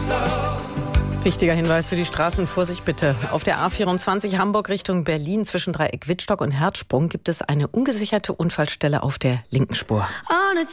Wichtiger Hinweis für die Straßen, Vorsicht bitte. Auf der A24 Hamburg Richtung Berlin zwischen Dreieck Wittstock und Herzsprung gibt es eine ungesicherte Unfallstelle auf der linken Spur.